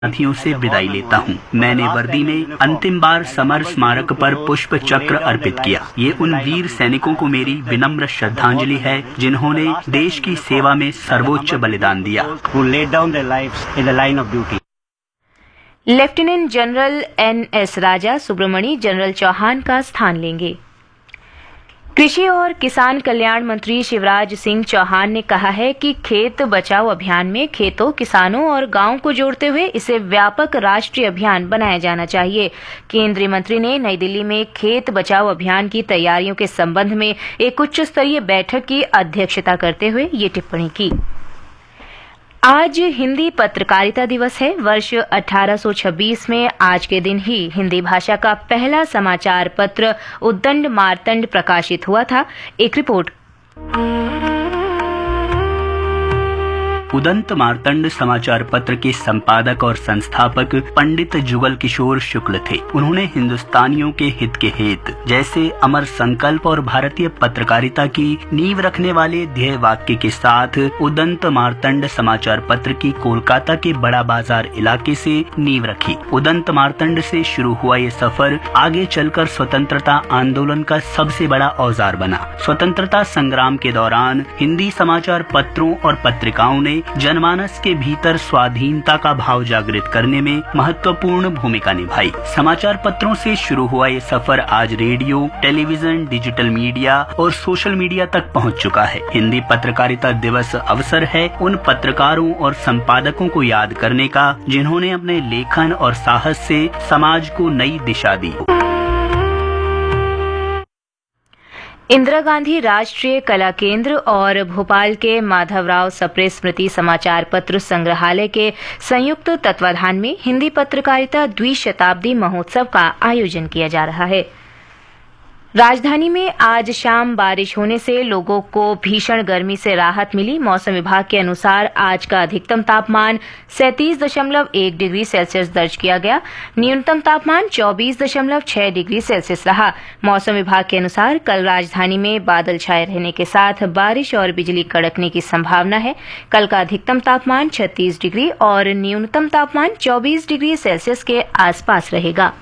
साथियों से विदाई लेता हूं। मैंने वर्दी में अंतिम बार समर स्मारक पर पुष्प चक्र अर्पित किया। ये उन वीर सैनिकों को मेरी विनम्र श्रद्धांजलि है जिन्होंने देश की सेवा में सर्वोच्च बलिदान दिया। लेफ्टिनेंट जनरल NS राजा सुब्रमणी जनरल चौहान का स्थान लेंगे। कृषि और किसान कल्याण मंत्री शिवराज सिंह चौहान ने कहा है कि खेत बचाओ अभियान में खेतों, किसानों और गांवों को जोड़ते हुए इसे व्यापक राष्ट्रीय अभियान बनाया जाना चाहिए। केंद्रीय मंत्री ने नई दिल्ली में खेत बचाओ अभियान की तैयारियों के संबंध में एक उच्च स्तरीय बैठक की अध्यक्षता करते हुए ये टिप्पणी की। आज हिंदी पत्रकारिता दिवस है। वर्ष 1826 में आज के दिन ही हिंदी भाषा का पहला समाचार पत्र उद्दंड मार्तंड प्रकाशित हुआ था। एक रिपोर्ट। उदंत मार्तंड समाचार पत्र के संपादक और संस्थापक पंडित जुगल किशोर शुक्ल थे। उन्होंने हिंदुस्तानियों के हित के हेत जैसे अमर संकल्प और भारतीय पत्रकारिता की नींव रखने वाले ध्येय वाक्य के साथ उदंत मार्तंड समाचार पत्र की कोलकाता के बड़ा बाजार इलाके से नींव रखी। उदंत मार्तंड से शुरू हुआ ये सफर आगे चलकर स्वतंत्रता आंदोलन का सबसे बड़ा औजार बना। स्वतंत्रता संग्राम के दौरान हिंदी समाचार पत्रों और पत्रिकाओं ने जनमानस के भीतर स्वाधीनता का भाव जागृत करने में महत्वपूर्ण भूमिका निभाई। समाचार पत्रों से शुरू हुआ ये सफर आज रेडियो, टेलीविजन, डिजिटल मीडिया और सोशल मीडिया तक पहुंच चुका है। हिंदी पत्रकारिता दिवस अवसर है उन पत्रकारों और संपादकों को याद करने का जिन्होंने अपने लेखन और साहस से समाज को नई दिशा दी। इंदिरा गांधी राष्ट्रीय कला केंद्र और भोपाल के माधवराव सप्रे स्मृति समाचार पत्र संग्रहालय के संयुक्त तत्वाधान में हिंदी पत्रकारिता द्विशताब्दी महोत्सव का आयोजन किया जा रहा है। राजधानी में आज शाम बारिश होने से लोगों को भीषण गर्मी से राहत मिली। मौसम विभाग के अनुसार आज का अधिकतम तापमान 37.1 डिग्री सेल्सियस दर्ज किया गया। न्यूनतम तापमान 24.6 डिग्री सेल्सियस रहा। मौसम विभाग के अनुसार कल राजधानी में बादल छाए रहने के साथ बारिश और बिजली कड़कने की संभावना है। कल का अधिकतम तापमान 36 डिग्री और न्यूनतम तापमान 24 डिग्री सेल्सियस के आसपास रहेगा।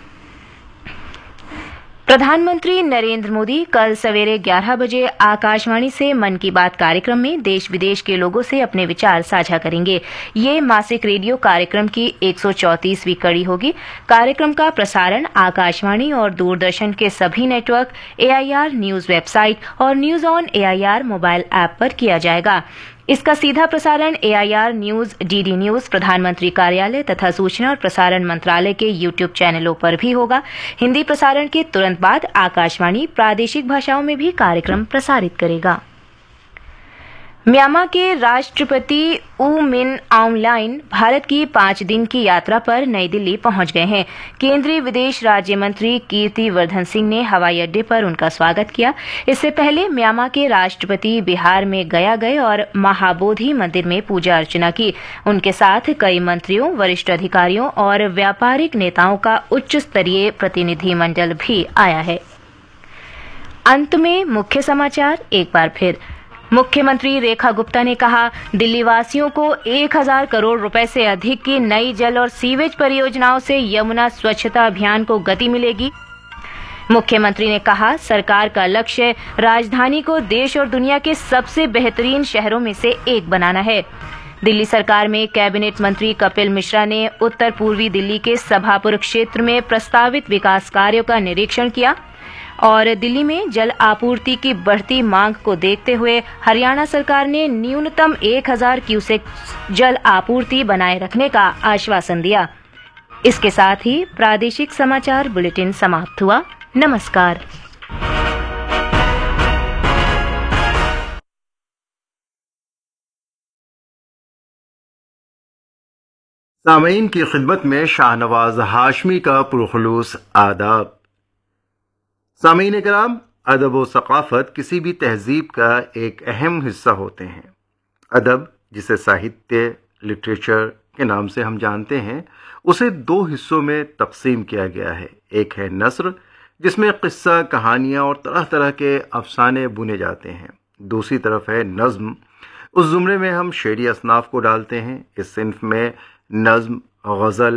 प्रधानमंत्री नरेंद्र मोदी कल सवेरे 11 बजे आकाशवाणी से मन की बात कार्यक्रम में देश विदेश के लोगों से अपने विचार साझा करेंगे। ये मासिक रेडियो कार्यक्रम की 134वीं कड़ी होगी। कार्यक्रम का प्रसारण आकाशवाणी और दूरदर्शन के सभी नेटवर्क, AIR न्यूज वेबसाइट और news on AIR mobile app पर किया जाएगा। इसका सीधा प्रसारण AIR न्यूज, DD न्यूज, प्रधानमंत्री कार्यालय तथा सूचना और प्रसारण मंत्रालय के YouTube चैनलों पर भी होगा। हिंदी प्रसारण के तुरंत बाद आकाशवाणी प्रादेशिक भाषाओं में भी कार्यक्रम प्रसारित करेगा। म्यांमार के राष्ट्रपति ऊ मिन आउंग लाइन भारत की 5 दिन की यात्रा पर नई दिल्ली पहुंच गए हैं। केंद्रीय विदेश राज्य मंत्री कीर्ति वर्धन सिंह ने हवाई अड्डे पर उनका स्वागत किया। इससे पहले म्यांमार के राष्ट्रपति बिहार में गया गए और महाबोधि मंदिर में पूजा अर्चना की। उनके साथ कई मंत्रियों, वरिष्ठ अधिकारियों और व्यापारिक नेताओं का उच्च स्तरीय प्रतिनिधिमंडल भी आया है। अंत में मुख्य समाचार एक बार फिर। मुख्यमंत्री रेखा गुप्ता ने कहा, दिल्ली वासियों को 1000 करोड़ रुपए से अधिक की नई जल और सीवेज परियोजनाओं से यमुना स्वच्छता अभियान को गति मिलेगी। मुख्यमंत्री ने कहा, सरकार का लक्ष्य राजधानी को देश और दुनिया के सबसे बेहतरीन शहरों में से एक बनाना है। दिल्ली सरकार में कैबिनेट मंत्री कपिल मिश्रा ने उत्तर पूर्वी दिल्ली के सभापुर क्षेत्र में प्रस्तावित विकास कार्यों का निरीक्षण किया और दिल्ली में जल आपूर्ति की बढ़ती मांग को देखते हुए हरियाणा सरकार ने न्यूनतम 1000 क्यूसेक जल आपूर्ति बनाए रखने का आश्वासन दिया। इसके साथ ही प्रादेशिक समाचार बुलेटिन समाप्त हुआ। नमस्कार। सामीन की खिदमत में शाहनवाज हाशमी का पुरखुलूस आदाब। सामीन कराम, अदब व सकाफत किसी भी तहजीब का एक अहम हिस्सा होते हैं। अदब, जिसे साहित्य, लिटरेचर के नाम से हम जानते हैं, उसे 2 हिस्सों में तकसीम किया गया है। एक है नस्र, जिसमें किस्सा, कहानियाँ और तरह तरह के अफसाने बुने जाते हैं। दूसरी तरफ है नज़्म। उस जुमरे में हम शेरी असनाफ को डालते हैं। इस सिन्फ में नज़्म, गज़ल